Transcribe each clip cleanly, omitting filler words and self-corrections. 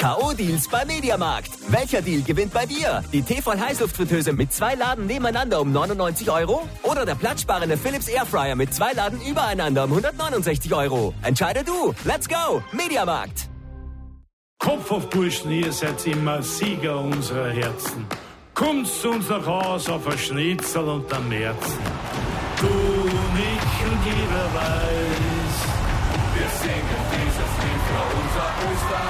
K.O.-Deals bei Mediamarkt. Welcher Deal gewinnt bei dir? Die T-Voll-Heißluftfritteuse mit 2 Laden nebeneinander um 99 € oder der platzsparende Philips Airfryer mit 2 Laden übereinander um 169 €. Entscheide du. Let's go. Mediamarkt. Kopf auf Burschen, ihr seid immer Sieger unserer Herzen. Kommt zu uns nach Haus auf ein Schnitzel und am Märzen. Du und ich und jeder weiß, wir singen dieses Lied für unser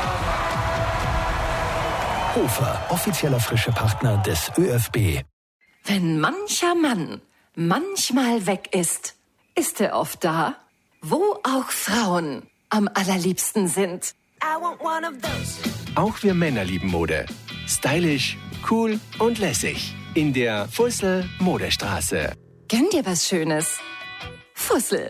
Österreich. Hofer, offizieller frische Partner des ÖFB. Wenn mancher Mann manchmal weg ist, ist er oft da, wo auch Frauen am allerliebsten sind. Auch wir Männer lieben Mode. Stylisch, cool und lässig. In der Fussel Modestraße. Gönn dir was Schönes. Fussel.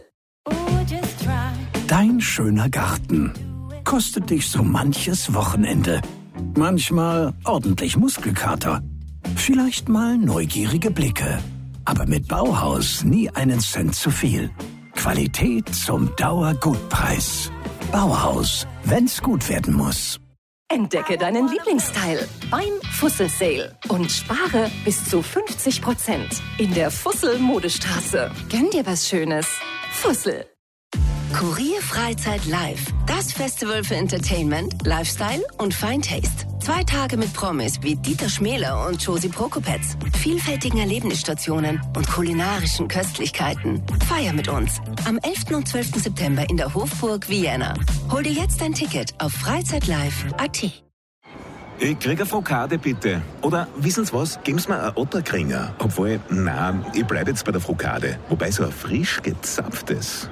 Dein schöner Garten kostet dich so manches Wochenende. Manchmal ordentlich Muskelkater. Vielleicht mal neugierige Blicke. Aber mit Bauhaus nie einen Cent zu viel. Qualität zum Dauergutpreis. Bauhaus, wenn's gut werden muss. Entdecke deinen Lieblingsteil beim Fussel Sale und spare bis zu 50% in der Fussel Modestraße. Gönn dir was Schönes. Fussel. Kurier Freizeit Live. Das Festival für Entertainment, Lifestyle und Fine Taste. 2 Tage mit Promis wie Dieter Schmäler und Josie Prokopetz, vielfältigen Erlebnisstationen und kulinarischen Köstlichkeiten. Feier mit uns am 11. und 12. September in der Hofburg Vienna. Hol dir jetzt ein Ticket auf freizeitlive.at. Ich krieg eine Frokade, bitte. Oder, wissen Sie was, geben Sie mir einen Otterkringer. Obwohl, ich bleib jetzt bei der Frokade. Wobei so ein frisch gezapftes.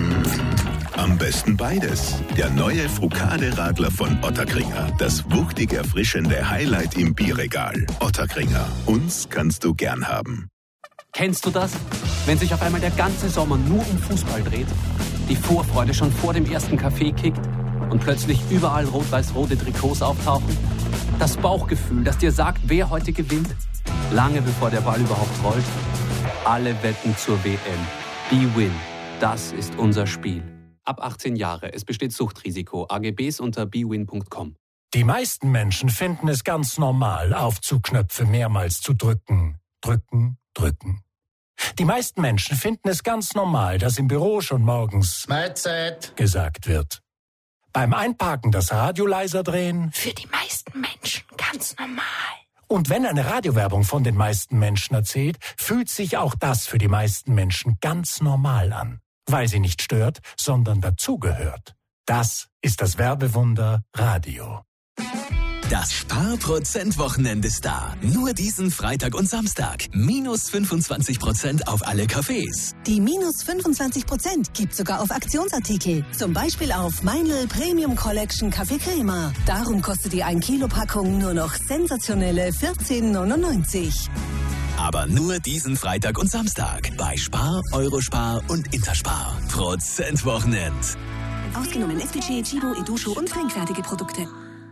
Am besten beides. Der neue Frokade-Radler von Otterkringer. Das wuchtig erfrischende Highlight im Bierregal. Otterkringer. Uns kannst du gern haben. Kennst du das? Wenn sich auf einmal der ganze Sommer nur um Fußball dreht, die Vorfreude schon vor dem ersten Kaffee kickt und plötzlich überall rot-weiß-rote Trikots auftauchen? Das Bauchgefühl, das dir sagt, wer heute gewinnt, lange bevor der Ball überhaupt rollt. Alle wetten zur WM. BWin. Das ist unser Spiel. Ab 18 Jahre. Es besteht Suchtrisiko. AGBs unter bwin.com. Die meisten Menschen finden es ganz normal, Aufzugknöpfe mehrmals zu drücken. Drücken, drücken. Die meisten Menschen finden es ganz normal, dass im Büro schon morgens Mahlzeit gesagt wird. Beim Einparken das Radio leiser drehen. Für die meisten Menschen ganz normal. Und wenn eine Radiowerbung von den meisten Menschen erzählt, fühlt sich auch das für die meisten Menschen ganz normal an. Weil sie nicht stört, sondern dazugehört. Das ist das Werbewunder Radio. Das Sparprozent-Wochenende ist da. Nur diesen Freitag und Samstag. Minus 25% auf alle Cafés. Die minus 25% gibt sogar auf Aktionsartikel. Zum Beispiel auf Meinl Premium Collection Kaffee Crema. Darum kostet die 1 Kilo Packung nur noch sensationelle 14,99. Aber nur diesen Freitag und Samstag. Bei Spar, Eurospar und Interspar. Prozentwochenend. Ausgenommen FDG, Chibo, Edusho und trinkfertige Produkte.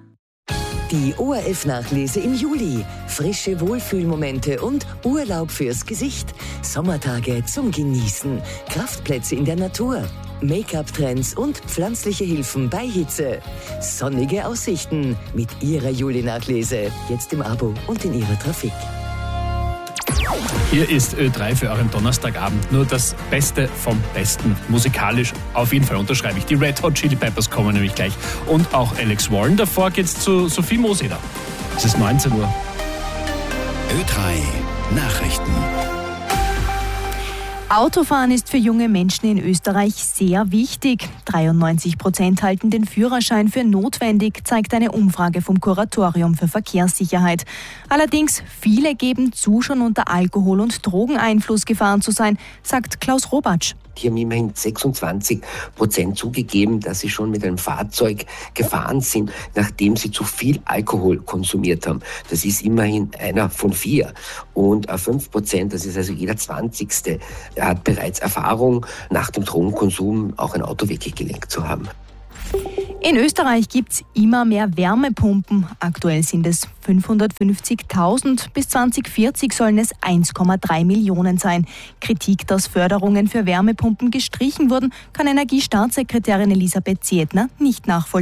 Die ORF-Nachlese im Juli. Frische Wohlfühlmomente und Urlaub fürs Gesicht. Sommertage zum Genießen. Kraftplätze in der Natur. Make-up-Trends und pflanzliche Hilfen bei Hitze. Sonnige Aussichten mit Ihrer Juli-Nachlese. Jetzt im Abo und in Ihrer Trafik. Hier ist Ö3 für euren Donnerstagabend. Nur das Beste vom Besten. Musikalisch auf jeden Fall unterschreibe ich. Die Red Hot Chili Peppers kommen nämlich gleich. Und auch Alex Warren. Davor geht's zu Sophie Moseder. Es ist 19 Uhr. Ö3 Nachrichten. Autofahren ist für junge Menschen in Österreich sehr wichtig. 93% halten den Führerschein für notwendig, zeigt eine Umfrage vom Kuratorium für Verkehrssicherheit. Allerdings, viele geben zu, schon unter Alkohol- und Drogeneinfluss gefahren zu sein, sagt Klaus Robatsch. Die haben immerhin 26% zugegeben, dass sie schon mit einem Fahrzeug gefahren sind, nachdem sie zu viel Alkohol konsumiert haben. Das ist immerhin einer von 4. Und 5%, das ist also jeder 20. hat bereits Erfahrung, nach dem Drogenkonsum auch ein Auto weggelenkt zu haben. In Österreich gibt es immer mehr Wärmepumpen. Aktuell sind es 550.000. Bis 2040 sollen es 1,3 Millionen sein. Kritik, dass Förderungen für Wärmepumpen gestrichen wurden, kann Energiestaatssekretärin Elisabeth Zietner nicht nachvollziehen.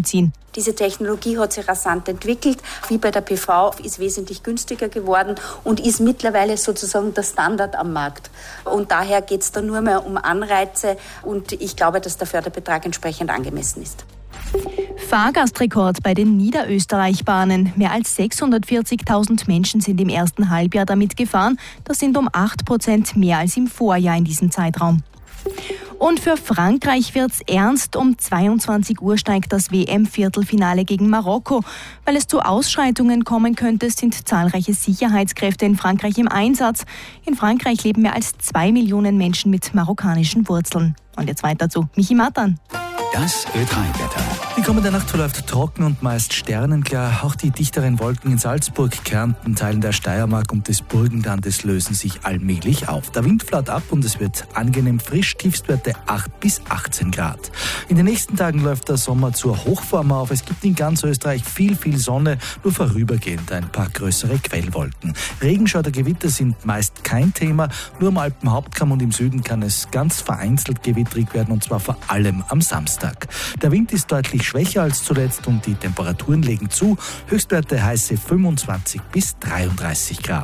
Diese Technologie hat sich rasant entwickelt, wie bei der PV, ist wesentlich günstiger geworden und ist mittlerweile sozusagen der Standard am Markt. Und daher geht es da nur mehr um Anreize und ich glaube, dass der Förderbetrag entsprechend angemessen ist. Fahrgastrekord bei den Niederösterreich-Bahnen. Mehr als 640.000 Menschen sind im ersten Halbjahr damit gefahren. Das sind um 8% mehr als im Vorjahr in diesem Zeitraum. Und für Frankreich wird's ernst. Um 22 Uhr steigt das WM-Viertelfinale gegen Marokko. Weil es zu Ausschreitungen kommen könnte, sind zahlreiche Sicherheitskräfte in Frankreich im Einsatz. In Frankreich leben mehr als 2 Millionen Menschen mit marokkanischen Wurzeln. Und jetzt weiter zu Michi Matan. Das Ö3-Wetter. Die kommende Nacht verläuft trocken und meist sternenklar. Auch die dichteren Wolken in Salzburg, Kärnten, Teilen der Steiermark und des Burgenlandes lösen sich allmählich auf. Der Wind flaut ab und es wird angenehm frisch, Tiefstwerte 8 bis 18 Grad. In den nächsten Tagen läuft der Sommer zur Hochform auf. Es gibt in ganz Österreich viel Sonne, nur vorübergehend ein paar größere Quellwolken. Regenschauer oder Gewitter sind meist kein Thema. Nur am Alpenhauptkamm und im Süden kann es ganz vereinzelt gewittrig werden und zwar vor allem am Samstag. Der Wind ist deutlich schwächer als zuletzt und die Temperaturen legen zu. Höchstwerte heiße 25 bis 33 Grad.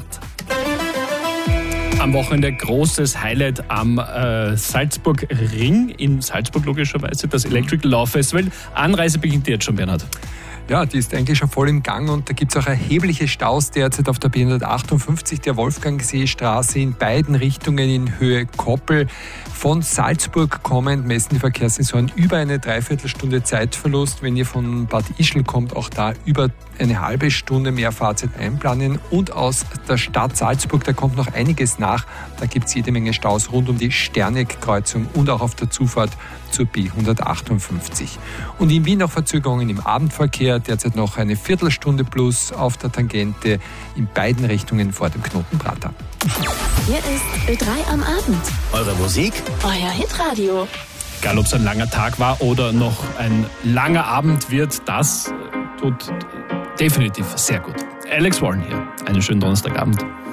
Am Wochenende großes Highlight am Salzburg Ring in Salzburg logischerweise, das Electric Law Festival. Anreise beginnt jetzt schon, Bernhard. Ja, die ist eigentlich schon voll im Gang und da gibt es auch erhebliche Staus derzeit auf der B158, der Wolfgangseestraße in beiden Richtungen in Höhe Koppel. Von Salzburg kommend messen die Verkehrssensoren über eine Dreiviertelstunde Zeitverlust. Wenn ihr von Bad Ischl kommt, auch da über eine halbe Stunde mehr Fahrzeit einplanen. Und aus der Stadt Salzburg, da kommt noch einiges nach. Da gibt es jede Menge Staus rund um die Sterneck-Kreuzung und auch auf der Zufahrt zur B158. Und in Wien noch Verzögerungen im Abendverkehr. Derzeit noch eine Viertelstunde plus auf der Tangente in beiden Richtungen vor dem Knoten Prater. Hier ist Ö3 am Abend. Eure Musik? Euer Hitradio. Egal, ob es ein langer Tag war oder noch ein langer Abend wird, das tut definitiv sehr gut. Alex Warren hier. Einen schönen Donnerstagabend.